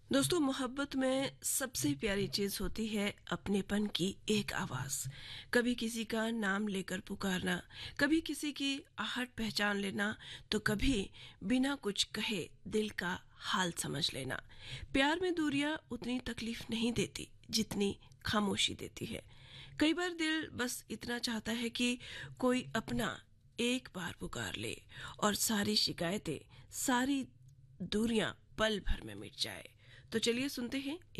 दोस्तों, मोहब्बत में सबसे प्यारी चीज होती है अपनेपन की एक आवाज। कभी किसी का नाम लेकर पुकारना, कभी किसी की आहट पहचान लेना, तो कभी बिना कुछ कहे दिल का हाल समझ लेना। प्यार में दूरियां उतनी तकलीफ नहीं देती जितनी खामोशी देती है। कई बार दिल बस इतना चाहता है कि कोई अपना एक बार पुकार ले और सारी शिकायतें, सारी दूरियां पल भर में मिट जाए। तो चलिए सुनते हैं